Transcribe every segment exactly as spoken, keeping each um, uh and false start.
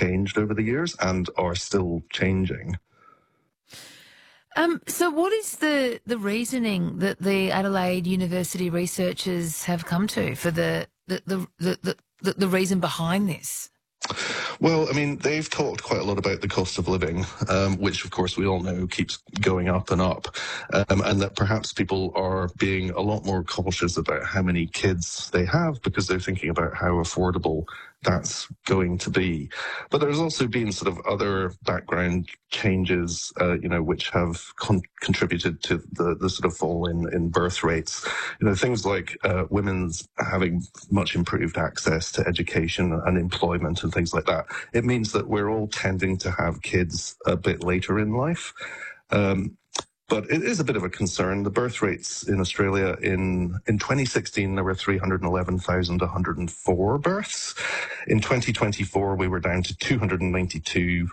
changed over the years and are still changing. Um, so what is the, the reasoning that the Adelaide University researchers have come to for the the, the, the, the, the reason behind this? Well, I mean, they've talked quite a lot about the cost of living, um, which, of course, we all know keeps going up and up, um, and that perhaps people are being a lot more cautious about how many kids they have because they're thinking about how affordable that's going to be. But there's also been sort of other background changes, uh, you know, which have con- contributed to the, the sort of fall in, in birth rates. You know, things like uh, women's having much improved access to education and employment and things like that. It means that we're all tending to have kids a bit later in life. Um, But it is a bit of a concern. The birth rates in Australia in, in twenty sixteen, there were three hundred eleven thousand one hundred four births. In twenty twenty-four, we were down to two hundred ninety-two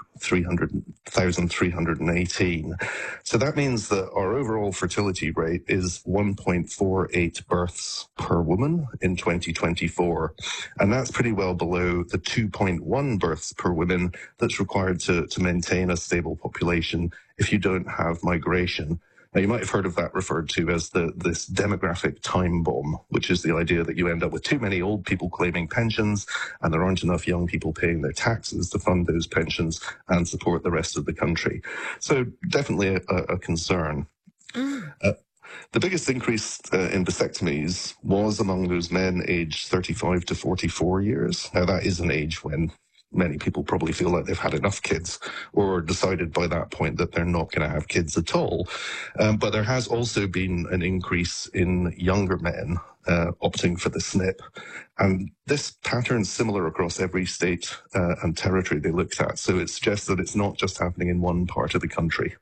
thousand three hundred eighteen. So that means that our overall fertility rate is one point four eight births per woman in twenty twenty-four. And that's pretty well below the two point one births per woman that's required to, to maintain a stable population if you don't have migration. Now, you might have heard of that referred to as the this demographic time bomb, which is the idea that you end up with too many old people claiming pensions and there aren't enough young people paying their taxes to fund those pensions and support the rest of the country. So definitely a, a concern. Mm. Uh, the biggest increase uh, in vasectomies was among those men aged thirty-five to forty-four years. Now, that is an age when many people probably feel like they've had enough kids or decided by that point that they're not going to have kids at all. Um, but there has also been an increase in younger men uh, opting for the S N P. And this pattern's similar across every state uh, and territory they looked at. So it suggests that it's not just happening in one part of the country.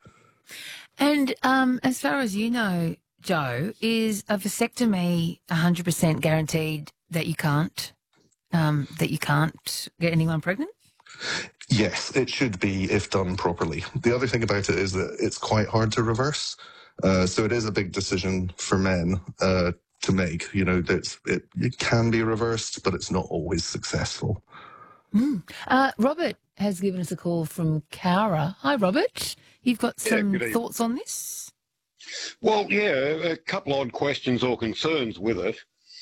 And um, as far as you know, Joe, is a vasectomy one hundred percent guaranteed that you can't Um, that you can't get anyone pregnant? Yes, it should be if done properly. The other thing about it is that it's quite hard to reverse. Uh, so it is a big decision for men uh, to make. You know, that it, it can be reversed, but it's not always successful. Mm. Uh, Robert has given us a call from Cowra. Hi, Robert. You've got some yeah, thoughts on this? Well, yeah, a couple odd questions or concerns with it.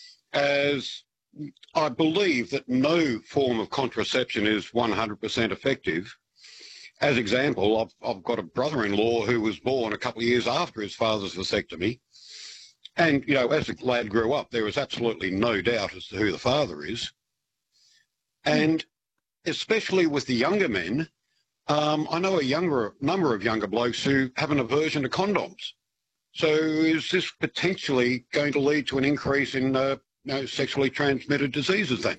As I believe that no form of contraception is one hundred percent effective. As example, I've, I've got a brother-in-law who was born a couple of years after his father's vasectomy. And, you know, as the lad grew up, there was absolutely no doubt as to who the father is. And especially with the younger men, um, I know a younger number of younger blokes who have an aversion to condoms. So is this potentially going to lead to an increase in uh, you know, sexually transmitted diseases then?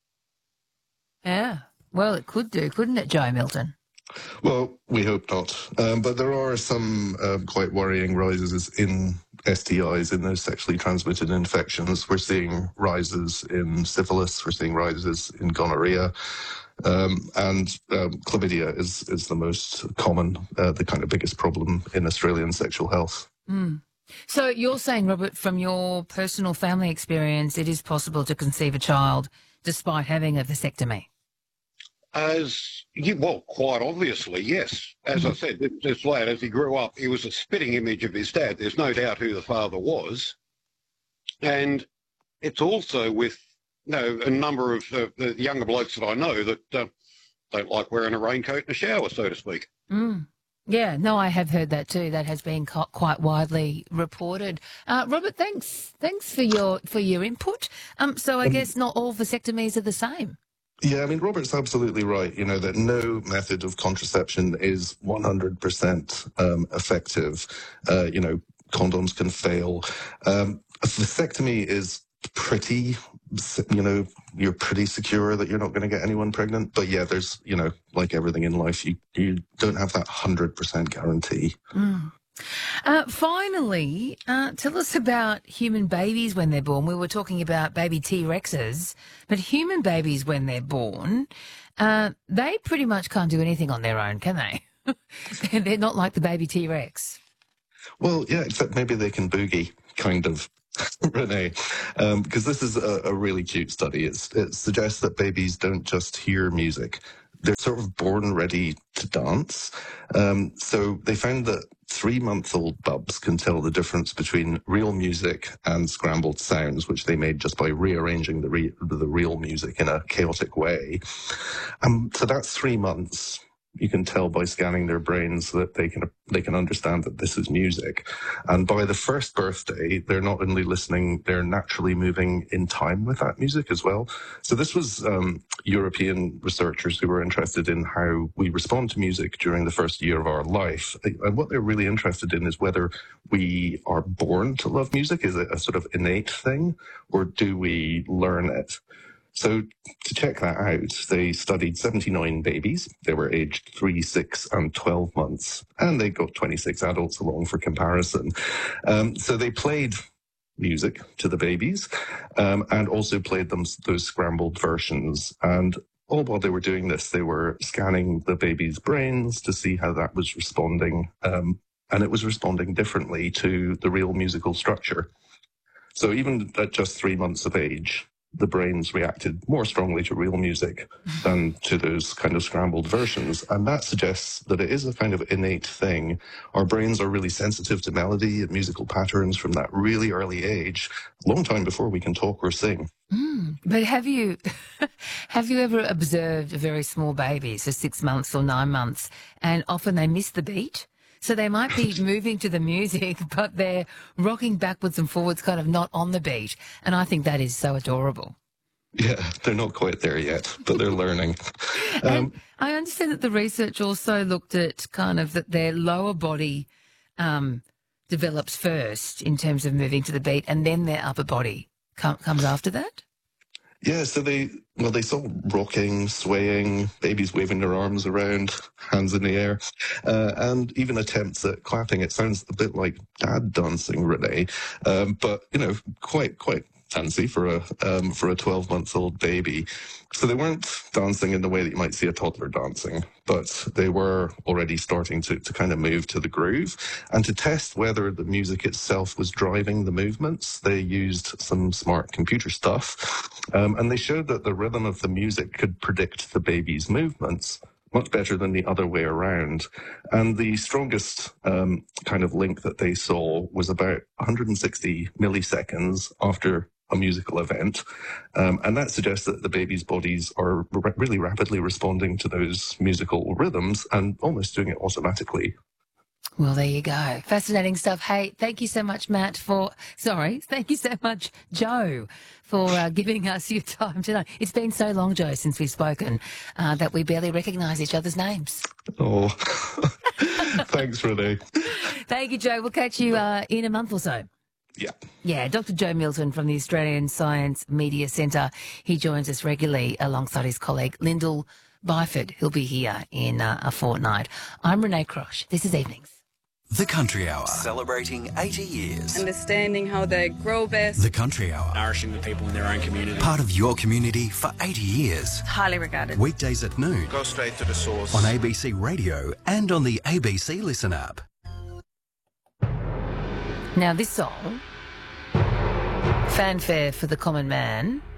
Yeah, well, it could do, couldn't it, Joe Milton? Well, we hope not. Um, but there are some um, quite worrying rises in S T Is, in those sexually transmitted infections. We're seeing rises in syphilis, we're seeing rises in gonorrhea, um, and um, chlamydia is, is the most common, uh, the kind of biggest problem in Australian sexual health. Mm. So you're saying, Robert, from your personal family experience, it is possible to conceive a child despite having a vasectomy? As you, well, quite obviously, yes. As I said, this lad, as he grew up, he was a spitting image of his dad. There's no doubt who the father was. And it's also with, you know, a number of uh, the younger blokes that I know that uh, don't like wearing a raincoat in a shower, so to speak. Mm. Yeah, no, I have heard that too. That has been co- quite widely reported. Uh, Robert, thanks, thanks for your for your input. Um, so I um, guess not all vasectomies are the same. Yeah, I mean, Robert's absolutely right, you know, that no method of contraception is one hundred percent um, effective. Uh, you know, condoms can fail. Um, a vasectomy is pretty, you know, you're pretty secure that you're not going to get anyone pregnant. But yeah, there's, you know, like everything in life, you, you don't have that one hundred percent guarantee. Mm. Uh, finally, uh, tell us about human babies when they're born. We were talking about baby T-Rexes, but human babies when they're born, uh, they pretty much can't do anything on their own, can they? They're not like the baby T-Rex. Well, yeah, except maybe they can boogie, kind of. Renee, um, because this is a, a really cute study. It's, it suggests that babies don't just hear music, they're sort of born ready to dance. Um, so they found that three-month-old bubs can tell the difference between real music and scrambled sounds, which they made just by rearranging the, re- the real music in a chaotic way. Um, so that's three months. You can tell by scanning their brains that they can they can understand that this is music. And by the first birthday, they're not only listening, they're naturally moving in time with that music as well. So this was um, European researchers who were interested in how we respond to music during the first year of our life. And what they're really interested in is whether we are born to love music. Is it a sort of innate thing, or do we learn it? So to check that out, they studied seventy-nine babies. They were aged three, six, and twelve months, and they got twenty-six adults along for comparison. Um, so they played music to the babies um, and also played them those scrambled versions. And all while they were doing this, they were scanning the baby's brains to see how that was responding. Um, and it was responding differently to the real musical structure. So even at just three months of age, the brains reacted more strongly to real music than to those kind of scrambled versions. And that suggests that it is a kind of innate thing. Our brains are really sensitive to melody and musical patterns from that really early age, a long time before we can talk or sing. Mm. But have you have you ever observed a very small baby, so six months or nine months, and often they miss the beat? So they might be moving to the music, but they're rocking backwards and forwards, kind of not on the beat. And I think that is so adorable. Yeah, they're not quite there yet, but they're learning. Um, and I understand that the research also looked at kind of that their lower body um, develops first in terms of moving to the beat, and then their upper body com- comes after that. Yeah, so they, well, they saw rocking, swaying, babies waving their arms around, hands in the air, uh, and even attempts at clapping. It sounds a bit like dad dancing, Renee, um, but, you know, quite, quite fancy for a um, for a twelve-month-old baby. So they weren't dancing in the way that you might see a toddler dancing, but they were already starting to, to kind of move to the groove. And to test whether the music itself was driving the movements, they used some smart computer stuff. Um, and they showed that the rhythm of the music could predict the baby's movements much better than the other way around. And the strongest um, kind of link that they saw was about one hundred sixty milliseconds after a musical event. Um, and that suggests that the baby's bodies are r- really rapidly responding to those musical rhythms and almost doing it automatically. Well, there you go. Fascinating stuff. Hey, thank you so much, Matt, for, sorry, thank you so much, Joe, for uh, giving us your time tonight. It's been so long, Joe, since we've spoken uh, that we barely recognise each other's names. Oh, thanks, Renee. Thank you, Joe. We'll catch you uh, in a month or so. Yeah. Yeah, Doctor Joe Milton from the Australian Science Media Centre. He joins us regularly alongside his colleague Lyndall Byford. He'll be here in uh, a fortnight. I'm Renee Crosh. This is Evenings. The Country Hour, celebrating eighty years. Understanding how they grow best. The Country Hour, nourishing the people in their own community. part of your community for eighty years. Highly regarded. Weekdays at noon. Go straight to the source. On A B C Radio and on the A B C Listen app. Now, this song, Fanfare for the Common Man,